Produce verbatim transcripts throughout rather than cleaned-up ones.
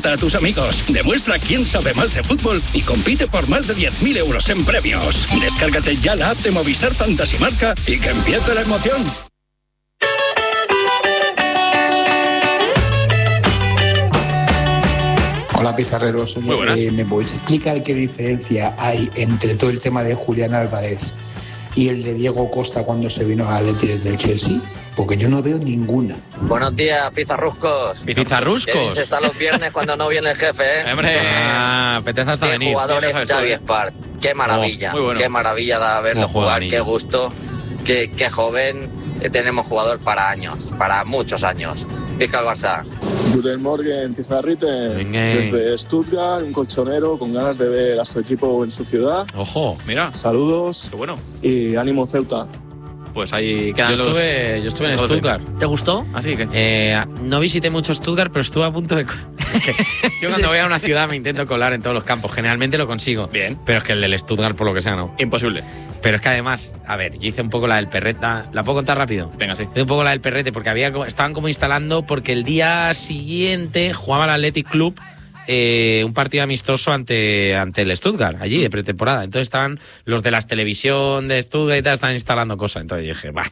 Cuenta a tus amigos, demuestra quién sabe más de fútbol y compite por más de diez mil euros en premios. Descárgate ya la app de Movistar Fantasy Marca y que empiece la emoción. Hola pizarreros, eh, ¿me podéis explicar qué diferencia hay entre todo el tema de Julián Álvarez y el de Diego Costa cuando se vino al Athletic del Chelsea? Porque yo no veo ninguna. Buenos días, pizarruscos. ¿Pizarruscos? Qué bien se están los viernes cuando no viene el jefe, ¿eh? Hombre, ah, apetece hasta qué venir. Jugadores Xavi Espart. Qué maravilla. Oh, bueno. Qué maravilla da verlo jugar, qué gusto. Qué, qué joven. Tenemos jugador para años, para muchos años. Pica el Barça. Guten Morgen, Pizarrite, desde Stuttgart, un colchonero con ganas de ver a su equipo en su ciudad. Ojo, mira. Saludos. Qué bueno. Y ánimo Ceuta. Pues ahí quedan yo los... estuve, yo estuve en Stuttgart. ¿Te gustó? Así que eh, no visité mucho Stuttgart, pero estuve a punto de... Es que yo cuando voy a una ciudad me intento colar en todos los campos. Generalmente lo consigo. Bien. Pero es que el del Stuttgart, por lo que sea, no. Imposible. Pero es que además, a ver, yo hice un poco la del perreta. ¿La puedo contar rápido? Venga, sí. Hice un poco la del perrete porque había estaban como instalando, porque el día siguiente jugaba el Athletic Club eh, un partido amistoso ante, ante el Stuttgart, allí de pretemporada. Entonces estaban los de las televisión de Stuttgart y tal, estaban instalando cosas. Entonces dije, va,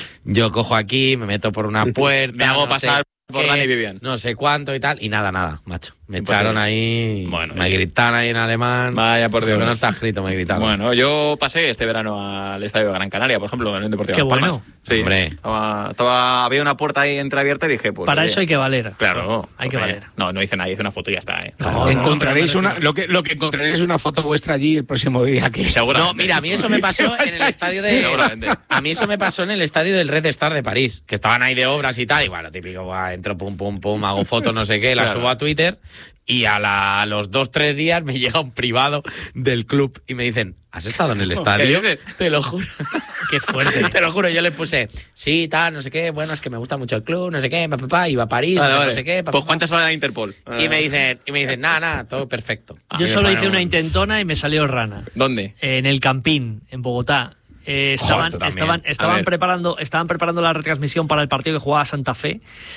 yo cojo aquí, me meto por una puerta, me hago no pasar sé por qué, Dani Vivian. No sé cuánto y tal, y nada, nada, macho. Me Imposible. echaron ahí, bueno, me gritaron ahí en alemán. Vaya por Dios. Pero no está escrito, me gritaron. Bueno, yo pasé este verano al estadio de Gran Canaria, por ejemplo, en el Deportivo Qué Las Palmas. bueno. Sí, hombre. Estaba, estaba, había una puerta ahí entreabierta y dije, pues... Para oye, eso hay que valer. Claro. Hay que valer. No, no hice nada, hice una foto y ya está, ¿eh? No, encontraréis no, no, una, lo que lo que encontraréis es una foto vuestra allí el próximo día que No, mira, a mí eso me pasó en el estadio de... Seguramente. A mí eso me pasó en el estadio del Red Star de París, que estaban ahí de obras y tal, y bueno, típico, va, entro, pum, pum, pum, hago fotos, no sé qué, las Claro. subo a Twitter, y a, la, a los dos, tres días me llega un privado del club y me dicen, ¿has estado en el estadio? ¿Qué? Te lo juro. Qué fuerte. Te lo juro, yo le puse, sí, tal, no sé qué, bueno, es que me gusta mucho el club, no sé qué, papá, pa, iba a París, Vale, no vale. sé qué, pa, Pues pa, ¿cuántas horas de Interpol? y me dicen, y me dicen, nada, nada, todo perfecto. Yo Y me solo ponen hice una un- intentona y me salió rana. ¿Dónde? En el Campín, en Bogotá. Eh, estaban, Joder, tú también. estaban, A estaban ver. preparando, estaban preparando la retransmisión para el partido que jugaba Santa Fe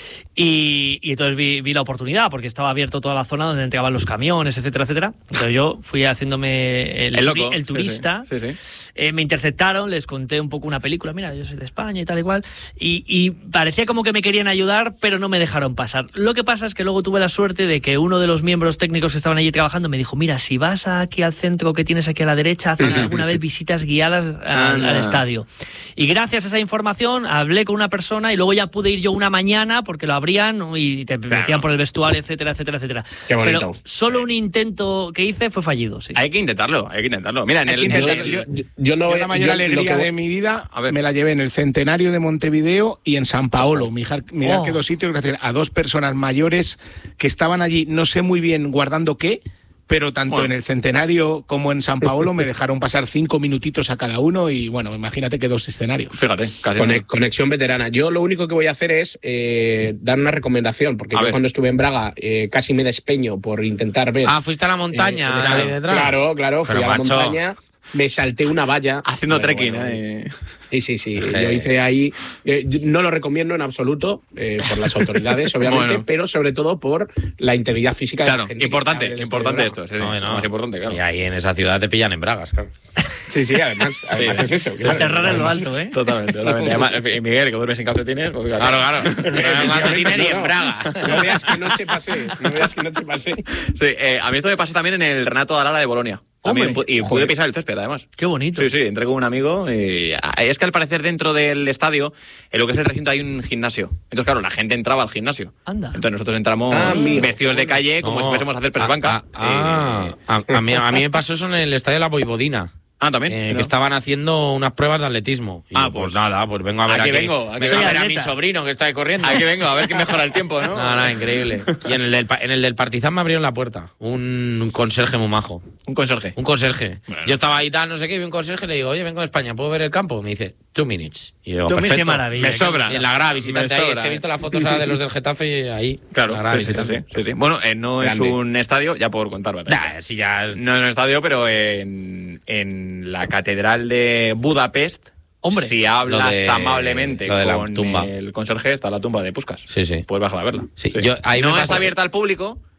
y, y entonces vi, vi la oportunidad porque estaba abierto toda la zona donde entregaban los camiones, etcétera, etcétera. Entonces yo fui haciéndome el, El loco. el turista. Sí, sí. sí, sí. Eh, me interceptaron, les conté un poco una película, mira, yo soy de España y tal y cual, y, y parecía como que me querían ayudar, pero no me dejaron pasar. Lo que pasa es que luego tuve la suerte de que uno de los miembros técnicos que estaban allí trabajando me dijo, mira, si vas aquí al centro que tienes aquí a la derecha, haz alguna vez visitas guiadas al, al estadio. Y gracias a esa información hablé con una persona y luego ya pude ir yo una mañana porque lo abrían y te Claro. metían por el vestuario, etcétera, etcétera, etcétera. Qué bonito. Pero solo un intento que hice fue fallido, sí. Hay que intentarlo, hay que intentarlo. Mira, en Hay el... que en intentarlo. el- Yo- Yo, yo no Yo voy la mayor yo alegría lo que voy- de mi vida A ver. me la llevé en el Centenario de Montevideo y en San Paolo. Mirar, mirar Oh. que dos sitios gracias a dos personas mayores que estaban allí, no sé muy bien guardando qué, pero tanto Bueno. en el Centenario como en San Paolo me dejaron pasar cinco minutitos a cada uno y bueno, imagínate que dos escenarios. Fíjate, casi... Cone- conexión veterana. Yo lo único que voy a hacer es eh, dar una recomendación, porque A yo ver. cuando estuve en Braga eh, casi me despeño por intentar ver. Ah, fuiste a la eh, montaña, el estadio. ahí detrás. Claro, claro, fui Pero, a la macho. montaña, me salté una valla. Haciendo Bueno, trekking, bueno, ¿eh? Sí, sí, sí. Ejé. Yo hice ahí. eh, yo no lo recomiendo en absoluto eh, por las autoridades, obviamente, Bueno. pero sobre todo por la integridad física de Claro, la gente. que importante, está en el importante estadio de esto. Sí, sí, No, no. Más importante, claro. Y ahí en esa ciudad te pillan en bragas, claro. Braga. Sí, sí, además, además Sí. es eso. A claro. cerrar en lo Además- alto, ¿eh? Totalmente, totalmente. Además, eh, Miguel, que duermes sin calcetines, pues fíjate. Claro, claro. Efectivamente, Ni no, en no. Braga. No veas que noche pasé. No veas que noche pasé. Sí, eh, a mí esto me pasó también en el Renato Dalara de Bolonia. También, Hombre. pu- y pude Joder. pisar el césped, además. Qué bonito. Sí, sí, entré con un amigo y ah, es que al parecer dentro del estadio, en lo que es el recinto, hay un gimnasio. Entonces, claro, la gente entraba al gimnasio. Anda. Entonces nosotros entramos Ah, amigo. vestidos de calle, como No. si fuésemos a hacer press banca. Ah, ah, a, a mí, a mí me pasó eso en el estadio de la Voivodina. Ah, también. Eh, ¿no? que estaban haciendo unas pruebas de atletismo. Y Ah, yo, pues, pues- nada, pues vengo a ver Aquí aquí, vengo, aquí vengo a vengo. ver a Soy mi atleta. sobrino que está ahí corriendo. Aquí vengo, a ver quién mejora el tiempo, ¿no? No, no, increíble. Y en el del, pa- en el del Partizan me abrieron la puerta. Un, un conserje muy majo. Un conserje. Un conserje. Bueno. Yo estaba ahí tal, no sé qué, vi un conserje y le digo, oye, vengo de España, ¿puedo ver el campo? Me dice, two minutes. Y yo, Two minutes, perfecto. qué maravilla. Me sobra. Y en la grada visitante Me ahí, es sobra, que he eh. visto las fotos ahora de los del Getafe ahí. Claro, la grada sí, sí, sí, visitante. sí, sí. Bueno, eh, no Grande. es un estadio, ya por contar, ¿verdad? Nah, si ya es- No es un estadio, pero en, en la catedral de Budapest, Hombre, si hablas lo de- amablemente lo de la con tumba. el conserje, está la tumba de Puskas. Sí, sí. Puedes bajar a verla. Sí, yo- ahí no me es pasa- abierta al público,